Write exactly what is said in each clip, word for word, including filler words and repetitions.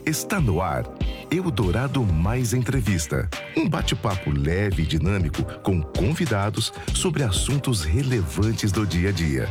Está no ar Eldorado Mais Entrevista. Um bate-papo leve e dinâmico com convidados sobre assuntos relevantes do dia a dia.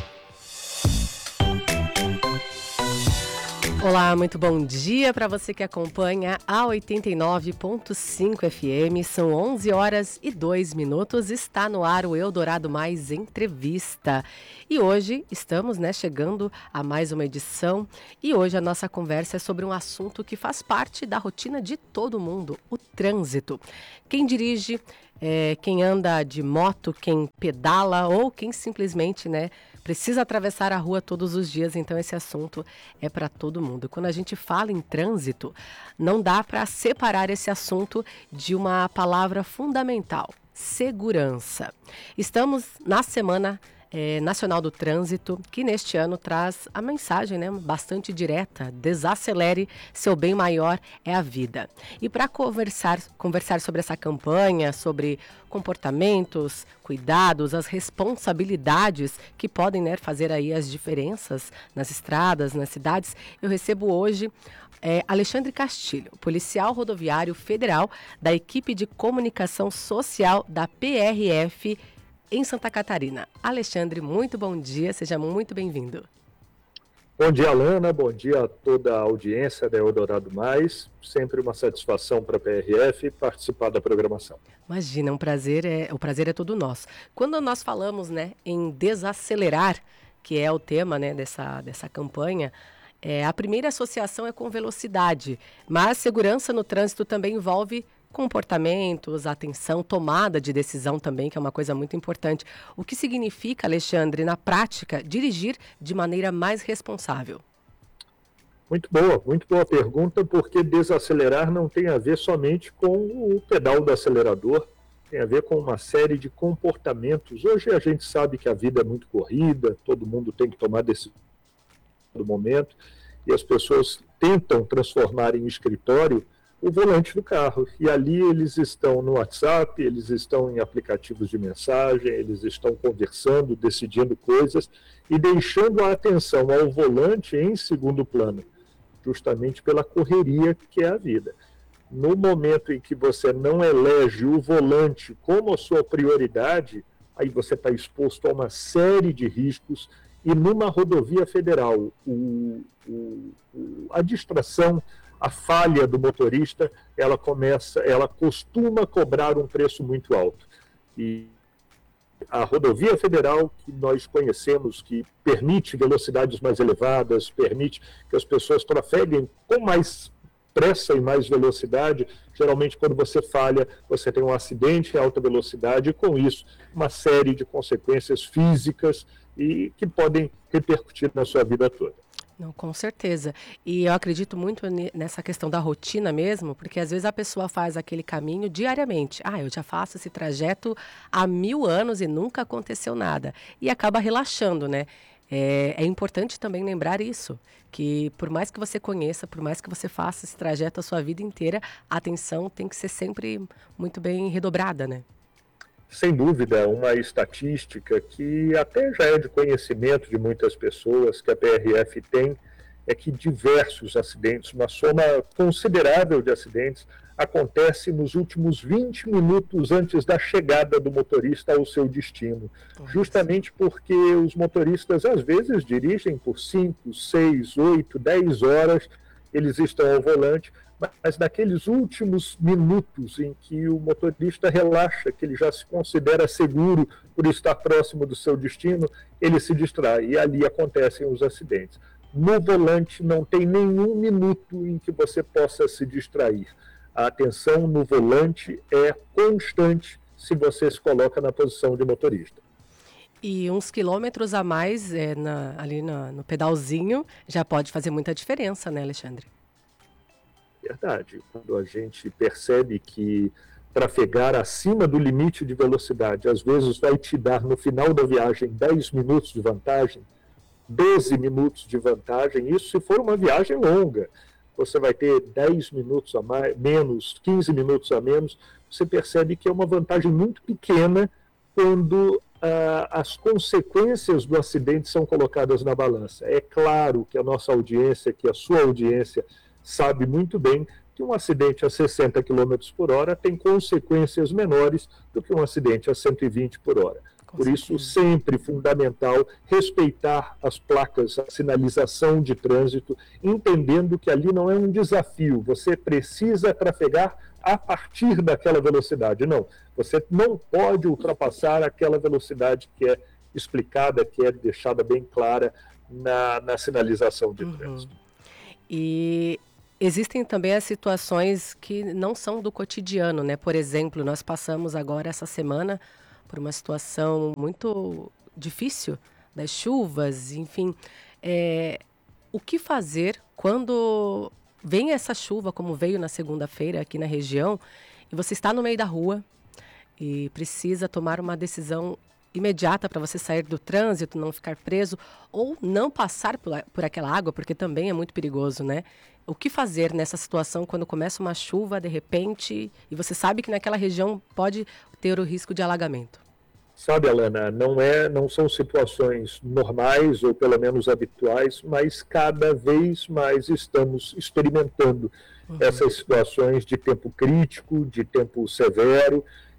Olá, muito bom dia para você que acompanha a oitenta e nove ponto cinco F M. São onze horas e dois minutos. Está no ar o Eldorado Mais Entrevista. E hoje estamos né, chegando a mais uma edição. E hoje a nossa conversa é sobre um assunto que faz parte da rotina de todo mundo, o trânsito. Quem dirige, é, quem anda de moto, quem pedala ou quem simplesmente né, precisa atravessar a rua todos os dias. Então esse assunto é para todo mundo. Quando a gente fala em trânsito, não dá para separar esse assunto de uma palavra fundamental: segurança. Estamos na Semana é, Nacional do Trânsito, que neste ano traz a mensagem né, bastante direta: desacelere, seu bem maior é a vida. E para conversar, conversar sobre essa campanha, sobre comportamentos, cuidados, as responsabilidades que podem né, fazer aí as diferenças nas estradas, nas cidades, eu recebo hoje é, Alexandre Castilho, policial rodoviário federal da equipe de comunicação social da P R F em Santa Catarina. Alexandre, muito bom dia, seja muito bem-vindo. Bom dia, Alana, bom dia a toda a audiência da Eldorado Mais. Sempre uma satisfação para a P R F participar da programação. Imagina, um prazer é, o prazer é todo nosso. Quando nós falamos né, em desacelerar, que é o tema né, dessa, dessa campanha, é, a primeira associação é com velocidade, mas segurança no trânsito também envolve comportamentos, atenção, tomada de decisão também, que é uma coisa muito importante. O que significa, Alexandre, na prática, dirigir de maneira mais responsável? Muito boa, muito boa pergunta, porque desacelerar não tem a ver somente com o pedal do acelerador, tem a ver com uma série de comportamentos. Hoje a gente sabe que a vida é muito corrida, todo mundo tem que tomar decisão no momento, e as pessoas tentam transformar em escritório o volante do carro, e ali eles estão no WhatsApp, eles estão em aplicativos de mensagem, eles estão conversando, decidindo coisas e deixando a atenção ao volante em segundo plano, justamente pela correria que é a vida. No momento em que você não elege o volante como a sua prioridade, aí você está exposto a uma série de riscos, e numa rodovia federal, o, o, o, a distração, a falha do motorista, ela começa, ela costuma cobrar um preço muito alto. E a rodovia federal que nós conhecemos, que permite velocidades mais elevadas, permite que as pessoas trafeguem com mais pressa e mais velocidade, geralmente quando você falha, você tem um acidente em alta velocidade e com isso uma série de consequências físicas e que podem repercutir na sua vida toda. Não, com certeza. E eu acredito muito nessa questão da rotina mesmo, porque às vezes a pessoa faz aquele caminho diariamente. Ah, eu já faço esse trajeto há mil anos e nunca aconteceu nada. E acaba relaxando, né? É, é importante também lembrar isso, que por mais que você conheça, por mais que você faça esse trajeto a sua vida inteira, a atenção tem que ser sempre muito bem redobrada, né? Sem dúvida, uma estatística que até já é de conhecimento de muitas pessoas, que a P R F tem, é que diversos acidentes, uma soma considerável de acidentes, acontece nos últimos vinte minutos antes da chegada do motorista ao seu destino. Justamente porque os motoristas, às vezes, dirigem por cinco, seis, oito, dez horas, eles estão ao volante, mas naqueles últimos minutos em que o motorista relaxa, que ele já se considera seguro por estar próximo do seu destino, ele se distrai e ali acontecem os acidentes. No volante não tem nenhum minuto em que você possa se distrair. A atenção no volante é constante se você se coloca na posição de motorista. E uns quilômetros a mais é, na, ali na, no pedalzinho já pode fazer muita diferença, né, Alexandre? Verdade. Quando a gente percebe que trafegar acima do limite de velocidade às vezes vai te dar no final da viagem dez minutos de vantagem, doze minutos de vantagem, isso se for uma viagem longa, você vai ter dez minutos a mais, menos, quinze minutos a menos, você percebe que é uma vantagem muito pequena quando ah, as consequências do acidente são colocadas na balança. É claro que a nossa audiência, que a sua audiência, sabe muito bem que um acidente a sessenta quilômetros por hora tem consequências menores do que um acidente a cento e vinte por hora. Com Por isso, certeza. sempre fundamental respeitar as placas, a sinalização de trânsito, entendendo que ali não é um desafio, você precisa trafegar a partir daquela velocidade. Não, você não pode ultrapassar aquela velocidade que é explicada, que é deixada bem clara na, na sinalização de Uhum. trânsito. E existem também as situações que não são do cotidiano, né? Por exemplo, nós passamos agora essa semana por uma situação muito difícil das chuvas, enfim. É, o que fazer quando vem essa chuva, como veio na segunda-feira aqui na região, e você está no meio da rua e precisa tomar uma decisão imediata para você sair do trânsito, não ficar preso ou não passar por, por aquela água, porque também é muito perigoso, né? O que fazer nessa situação quando começa uma chuva de repente e você sabe que naquela região pode ter o risco de alagamento? Sabe, Alana, não, é, não são situações normais ou pelo menos habituais, mas cada vez mais estamos experimentando uhum. essas situações de tempo crítico, de tempo severo.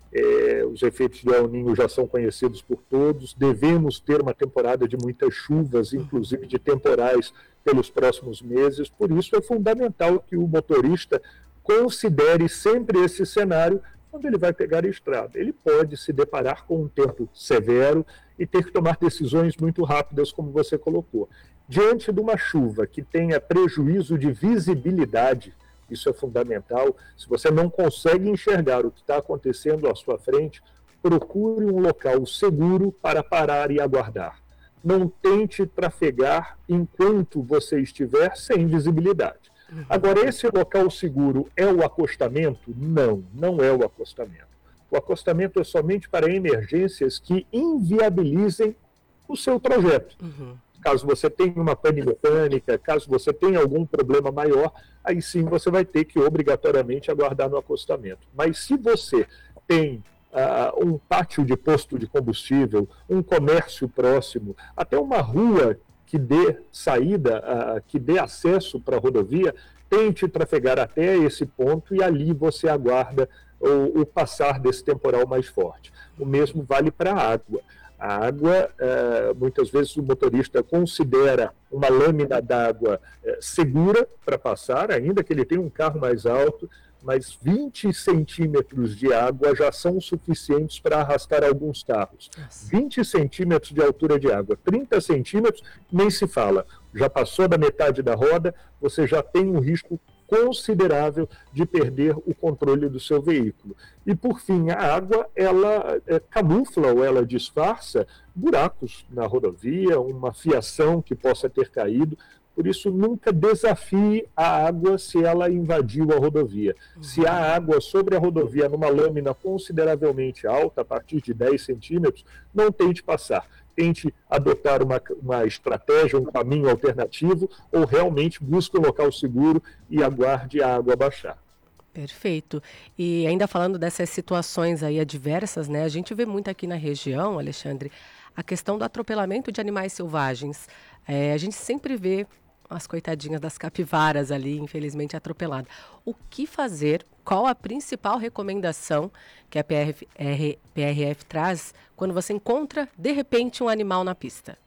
É, os efeitos do El Niño já são conhecidos por todos. Devemos ter uma temporada de muitas chuvas, inclusive de temporais, pelos próximos meses. Por isso é fundamental que o motorista considere sempre esse cenário quando ele vai pegar a estrada. Ele pode se deparar com um tempo severo e ter que tomar decisões muito rápidas, como você colocou. Diante de uma chuva que tenha prejuízo de visibilidade, isso é fundamental. Se você não consegue enxergar o que está acontecendo à sua frente, procure um local seguro para parar e aguardar. Não tente trafegar enquanto você estiver sem visibilidade. Agora, esse local seguro é o acostamento? Não, não é o acostamento. O acostamento é somente para emergências que inviabilizem o seu trajeto. Uhum. Caso você tenha uma pane mecânica, caso você tenha algum problema maior, aí sim você vai ter que obrigatoriamente aguardar no acostamento. Mas se você tem uh, um pátio de posto de combustível, um comércio próximo, até uma rua que dê saída, uh, que dê acesso para a rodovia, tente trafegar até esse ponto e ali você aguarda o, o passar desse temporal mais forte. O mesmo vale para a água. A água, uh, muitas vezes o motorista considera uma lâmina d'água uh, segura para passar, ainda que ele tenha um carro mais alto, mas vinte centímetros de água já são suficientes para arrastar alguns carros. Nossa. vinte centímetros de altura de água, trinta centímetros, nem se fala. Já passou da metade da roda, você já tem um risco considerável de perder o controle do seu veículo. E, por fim, a água, ela é, camufla ou ela disfarça buracos na rodovia, uma fiação que possa ter caído. Por isso, nunca desafie a água se ela invadiu a rodovia. Uhum. Se há água sobre a rodovia numa lâmina consideravelmente alta, a partir de dez centímetros, não tente passar. Tente adotar uma, uma estratégia, um caminho alternativo, ou realmente busque um local seguro e aguarde a água baixar. Perfeito. E ainda falando dessas situações aí adversas, né? A gente vê muito aqui na região, Alexandre, a questão do atropelamento de animais selvagens. É, a gente sempre vê as coitadinhas das capivaras ali, infelizmente atropeladas. O que fazer? Qual a principal recomendação que a P R F traz quando você encontra, de repente, um animal na pista?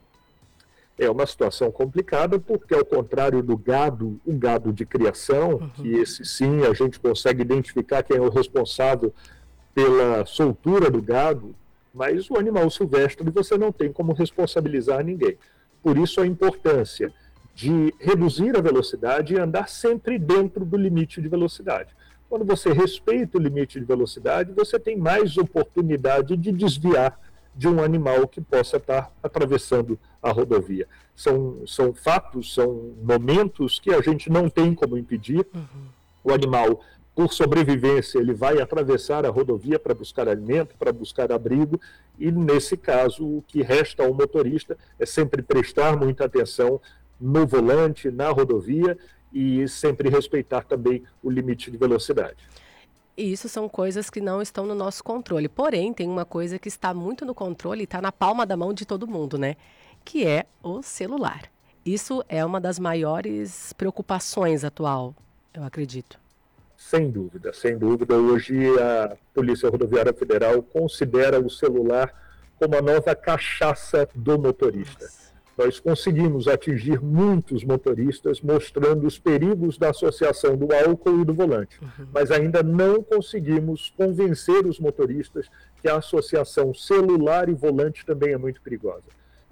É uma situação complicada porque, ao contrário do gado, o gado de criação, uhum. que esse sim a gente consegue identificar quem é o responsável pela soltura do gado, mas o animal silvestre você não tem como responsabilizar ninguém. Por isso a importância de reduzir a velocidade e andar sempre dentro do limite de velocidade. Quando você respeita o limite de velocidade, você tem mais oportunidade de desviar de um animal que possa estar atravessando a rodovia. São, são fatos, são momentos que a gente não tem como impedir. Uhum. O animal, por sobrevivência, ele vai atravessar a rodovia para buscar alimento, para buscar abrigo, e nesse caso o que resta ao motorista é sempre prestar muita atenção no volante, na rodovia, e sempre respeitar também o limite de velocidade. E isso são coisas que não estão no nosso controle. Porém, tem uma coisa que está muito no controle e está na palma da mão de todo mundo, né? Que é o celular. Isso é uma das maiores preocupações atual eu acredito. Sem dúvida, sem dúvida. Hoje a Polícia Rodoviária Federal considera o celular como a nova cachaça do motorista. Nossa. Nós conseguimos atingir muitos motoristas mostrando os perigos da associação do álcool e do volante, uhum. mas ainda não conseguimos convencer os motoristas que a associação celular e volante também é muito perigosa.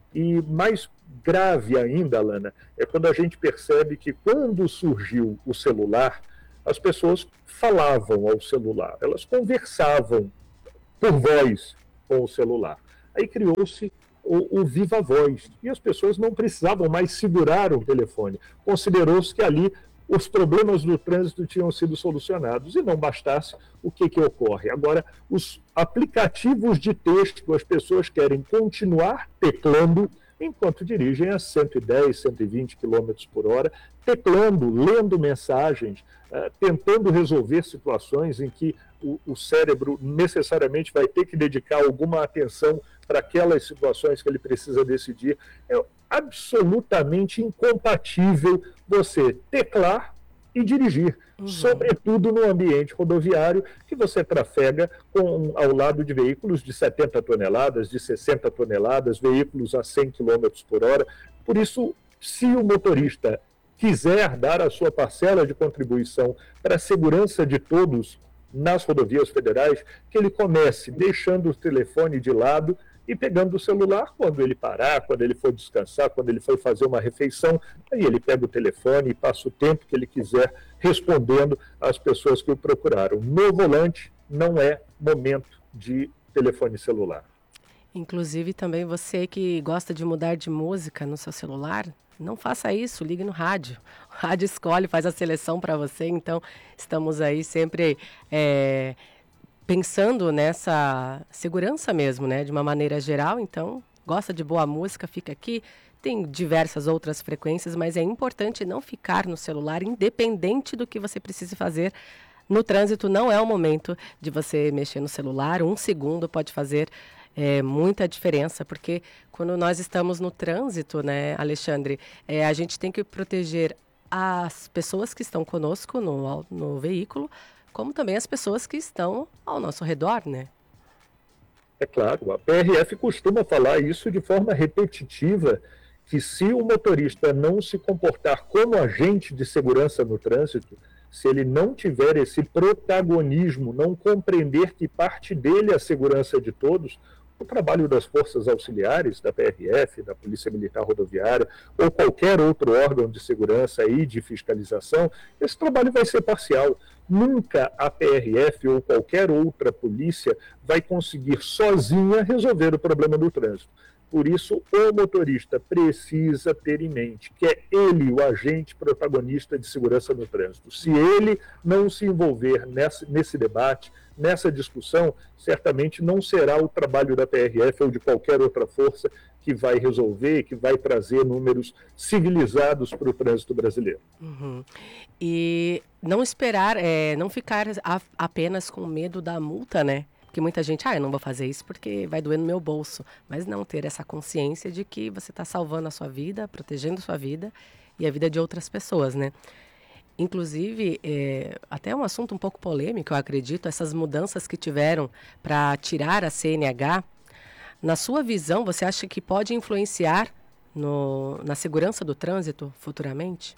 E mais grave ainda, Alana, é quando a gente percebe que quando surgiu o celular, as pessoas falavam ao celular, elas conversavam por voz com o celular. Aí criou-se o, o viva voz, e as pessoas não precisavam mais segurar o telefone. Considerou-se que ali os problemas do trânsito tinham sido solucionados, e não bastasse, o que, que ocorre? Agora, os aplicativos de texto, as pessoas querem continuar teclando enquanto dirigem a cento e dez, cento e vinte quilômetros por hora, teclando, lendo mensagens, uh, tentando resolver situações em que o, o cérebro necessariamente vai ter que dedicar alguma atenção para aquelas situações que ele precisa decidir. É absolutamente incompatível você teclar e dirigir, uhum. sobretudo no ambiente rodoviário, que você trafega com, ao lado de veículos de setenta toneladas, de sessenta toneladas, veículos a cem quilômetros por hora. Por isso, se o motorista quiser dar a sua parcela de contribuição para a segurança de todos nas rodovias federais, que ele comece deixando o telefone de lado e pegando o celular quando ele parar, quando ele for descansar, quando ele for fazer uma refeição, aí ele pega o telefone e passa o tempo que ele quiser respondendo às pessoas que o procuraram. No volante não é momento de telefone celular. Inclusive também você que gosta de mudar de música no seu celular, não faça isso, ligue no rádio. O rádio escolhe, faz a seleção para você, então estamos aí sempre... É... pensando nessa segurança mesmo, né, de uma maneira geral. Então, gosta de boa música, fica aqui. Tem diversas outras frequências, mas é importante não ficar no celular, independente do que você precise fazer. No trânsito não é o momento de você mexer no celular. Um segundo pode fazer é, muita diferença, porque quando nós estamos no trânsito, né, Alexandre, é, a gente tem que proteger as pessoas que estão conosco no, no veículo, como também as pessoas que estão ao nosso redor, né? É claro, a P R F costuma falar isso de forma repetitiva, que se o motorista não se comportar como agente de segurança no trânsito, se ele não tiver esse protagonismo, não compreender que parte dele é a segurança de todos, o trabalho das forças auxiliares, da P R F, da Polícia Militar Rodoviária, ou qualquer outro órgão de segurança e de fiscalização, esse trabalho vai ser parcial. Nunca a P R F ou qualquer outra polícia vai conseguir sozinha resolver o problema do trânsito. Por isso, o motorista precisa ter em mente que é ele o agente protagonista de segurança no trânsito. Se ele não se envolver nessa, nesse debate, nessa discussão, certamente não será o trabalho da P R F ou de qualquer outra força que vai resolver, que vai trazer números civilizados para o trânsito brasileiro. Uhum. E não esperar, é, não ficar a, apenas com medo da multa, né? Porque muita gente, ah, eu não vou fazer isso porque vai doer no meu bolso. Mas não ter essa consciência de que você está salvando a sua vida, protegendo a sua vida e a vida de outras pessoas, né? Inclusive, é, até um assunto um pouco polêmico, eu acredito, essas mudanças que tiveram para tirar a C N H. Na sua visão, você acha que pode influenciar no, na segurança do trânsito futuramente?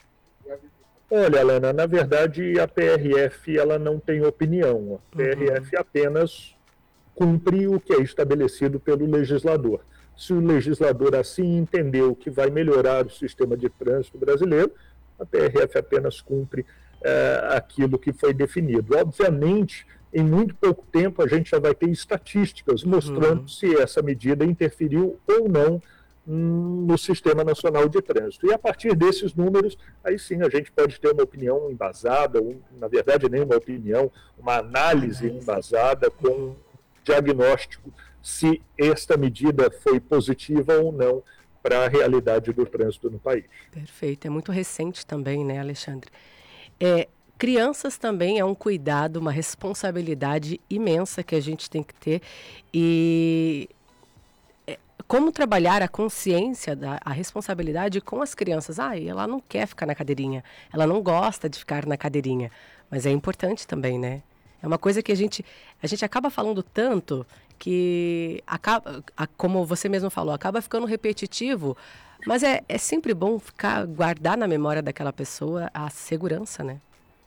Olha, Alana, na verdade a P R F ela não tem opinião. A P R F uhum. apenas cumpre o que é estabelecido pelo legislador. Se o legislador assim entendeu que vai melhorar o sistema de trânsito brasileiro, a P R F apenas cumpre é, aquilo que foi definido. Obviamente, em muito pouco tempo, a gente já vai ter estatísticas mostrando uhum. se essa medida interferiu ou não no Sistema Nacional de Trânsito. E a partir desses números, aí sim a gente pode ter uma opinião embasada, um, na verdade nem uma opinião, uma análise embasada com um diagnóstico se esta medida foi positiva ou não para a realidade do trânsito no país. Perfeito, é muito recente também, né, Alexandre? É, crianças também é um cuidado, uma responsabilidade imensa que a gente tem que ter e... como trabalhar a consciência, da, a responsabilidade com as crianças. Ah, ela não quer ficar na cadeirinha, ela não gosta de ficar na cadeirinha, mas é importante também, né? É uma coisa que a gente, a gente acaba falando tanto que, acaba, a, como você mesmo falou, acaba ficando repetitivo, mas é, é sempre bom ficar, guardar na memória daquela pessoa a segurança, né?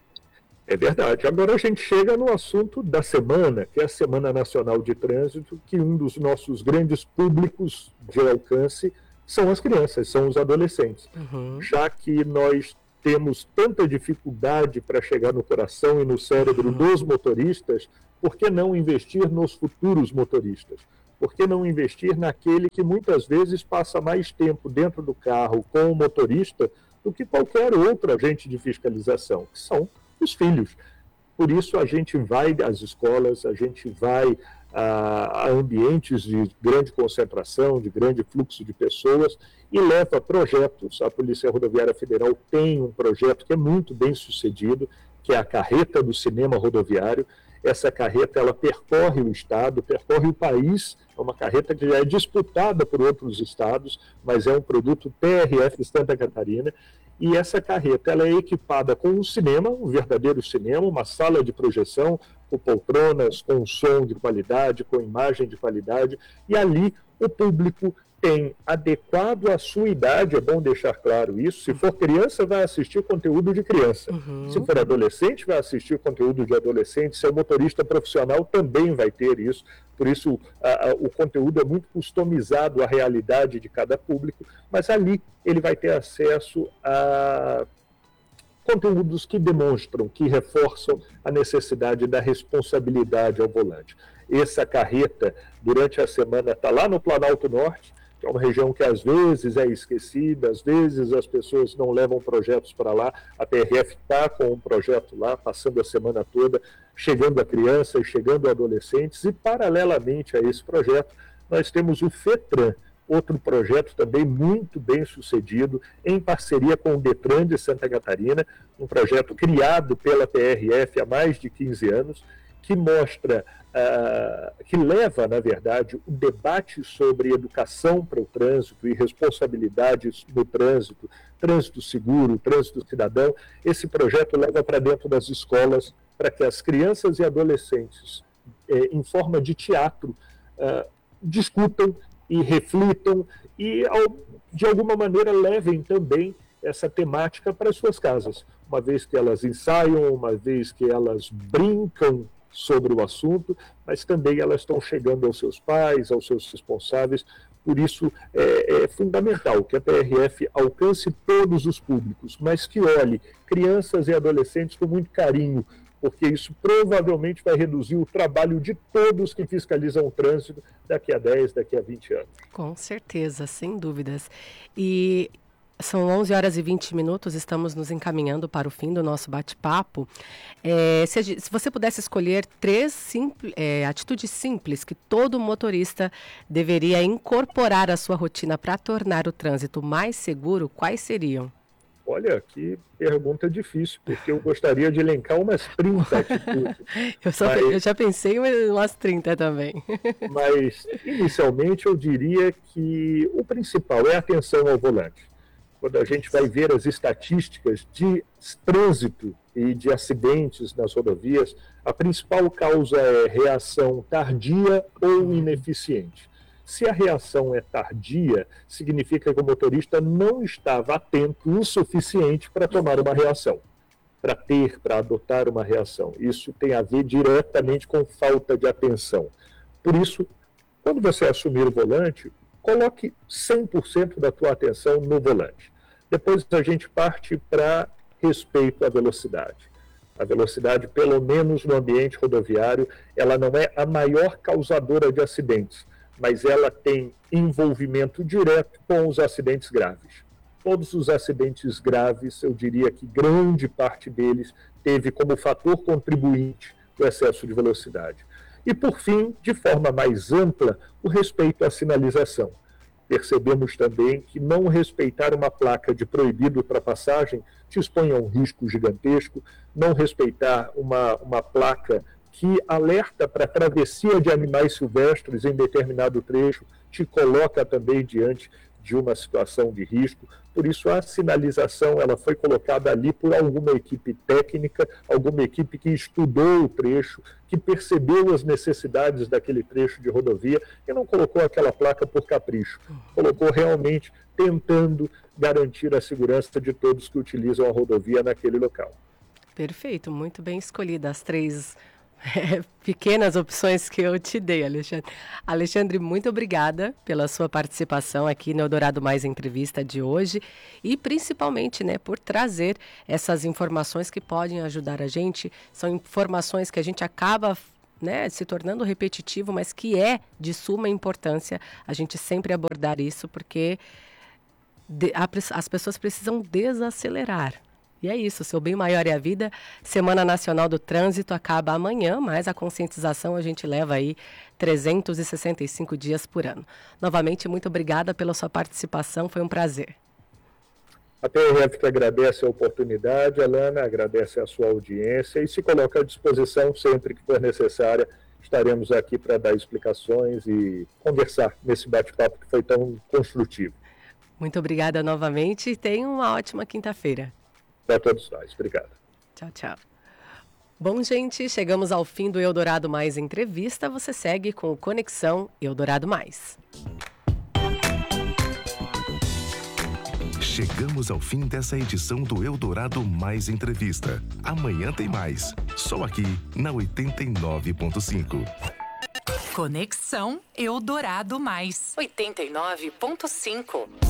É verdade. Agora a gente chega no assunto da semana, que é a Semana Nacional de Trânsito, que um dos nossos grandes públicos de alcance são as crianças, são os adolescentes. Uhum. Já que nós temos tanta dificuldade para chegar no coração e no cérebro uhum. dos motoristas, por que não investir nos futuros motoristas? Por que não investir naquele que muitas vezes passa mais tempo dentro do carro com o motorista do que qualquer outro agente de fiscalização, que são os filhos. Por isso a gente vai às escolas, a gente vai a, a ambientes de grande concentração, de grande fluxo de pessoas e leva projetos. A Polícia Rodoviária Federal tem um projeto que é muito bem sucedido, que é a Carreta do Cinema Rodoviário. Essa carreta ela percorre o estado, percorre o país, é uma carreta que já é disputada por outros estados, mas é um produto P R F Santa Catarina. E essa carreta ela é equipada com um cinema, um verdadeiro cinema, uma sala de projeção, com poltronas, com som de qualidade, com imagem de qualidade, e ali o público tem adequado à sua idade, é bom deixar claro isso. Se for criança, vai assistir conteúdo de criança. Uhum. Se for adolescente, vai assistir conteúdo de adolescente. Se é motorista profissional, também vai ter isso. Por isso, a, a, o conteúdo é muito customizado à realidade de cada público, mas ali ele vai ter acesso a conteúdos que demonstram, que reforçam a necessidade da responsabilidade ao volante. Essa carreta, durante a semana, está lá no Planalto Norte, que é uma região que às vezes é esquecida, às vezes as pessoas não levam projetos para lá. A P R F está com um projeto lá, passando a semana toda, chegando a crianças, chegando a adolescentes, e paralelamente a esse projeto, nós temos o FETRAN, outro projeto também muito bem sucedido, em parceria com o DETRAN de Santa Catarina, um projeto criado pela P R F há mais de quinze anos, que mostra, uh, que leva, na verdade, o debate sobre educação para o trânsito e responsabilidades no trânsito, trânsito seguro, trânsito cidadão. Esse projeto leva para dentro das escolas para que as crianças e adolescentes, eh, em forma de teatro, uh, discutam e reflitam e, ao, de alguma maneira, levem também essa temática para as suas casas, uma vez que elas ensaiam, uma vez que elas brincam sobre o assunto, mas também elas estão chegando aos seus pais, aos seus responsáveis. Por isso é, é fundamental que a P R F alcance todos os públicos, mas que olhe crianças e adolescentes com muito carinho, porque isso provavelmente vai reduzir o trabalho de todos que fiscalizam o trânsito daqui a dez, daqui a vinte anos. Com certeza, sem dúvidas. E são onze horas e vinte minutos, estamos nos encaminhando para o fim do nosso bate-papo. É, se, se você pudesse escolher três simples, é, atitudes simples que todo motorista deveria incorporar à sua rotina para tornar o trânsito mais seguro, quais seriam? Olha, que pergunta difícil, porque eu gostaria de elencar umas trinta atitudes. eu, só, mas, eu já pensei em umas trinta também. Mas, inicialmente, eu diria que o principal é a atenção ao volante. Quando a gente vai ver as estatísticas de trânsito e de acidentes nas rodovias, a principal causa é reação tardia ou ineficiente. Se a reação é tardia, significa que o motorista não estava atento o suficiente para tomar uma reação, para ter, para adotar uma reação. Isso tem a ver diretamente com falta de atenção. Por isso, quando você assumir o volante, coloque cem por cento da tua atenção no volante. Depois a gente parte para respeito à velocidade. A velocidade, pelo menos no ambiente rodoviário, ela não é a maior causadora de acidentes, mas ela tem envolvimento direto com os acidentes graves. Todos os acidentes graves, eu diria que grande parte deles teve como fator contribuinte o excesso de velocidade. E, por fim, de forma mais ampla, o respeito à sinalização. Percebemos também que não respeitar uma placa de proibido ultrapassagem te expõe a um risco gigantesco, não respeitar uma, uma placa que alerta para travessia de animais silvestres em determinado trecho, te coloca também diante de uma situação de risco. Por isso, a sinalização ela foi colocada ali por alguma equipe técnica, alguma equipe que estudou o trecho, que percebeu as necessidades daquele trecho de rodovia e não colocou aquela placa por capricho. Colocou realmente tentando garantir a segurança de todos que utilizam a rodovia naquele local. Perfeito, muito bem escolhida as três é, pequenas opções que eu te dei, Alexandre. Alexandre, muito obrigada pela sua participação aqui no Eldorado Mais Entrevista de hoje e principalmente, né, por trazer essas informações que podem ajudar a gente. São informações que a gente acaba, né, se tornando repetitivo, mas que é de suma importância a gente sempre abordar isso, porque de, a, as pessoas precisam desacelerar. E é isso, seu bem maior é a vida. Semana Nacional do Trânsito acaba amanhã, mas a conscientização a gente leva aí trezentos e sessenta e cinco dias por ano. Novamente, muito obrigada pela sua participação, foi um prazer. A P R F que agradece a oportunidade, Alana, agradece a sua audiência e se coloca à disposição sempre que for necessária. Estaremos aqui para dar explicações e conversar nesse bate-papo que foi tão construtivo. Muito obrigada novamente e tenha uma ótima quinta-feira. Para todos nós. Obrigado. Tchau, tchau. Bom, gente, chegamos ao fim do Eldorado Mais Entrevista. Você segue com o Conexão Eldorado Mais. Chegamos ao fim dessa edição do Eldorado Mais Entrevista. Amanhã tem mais. Só aqui na oitenta e nove ponto cinco. Conexão Eldorado Mais. oitenta e nove ponto cinco.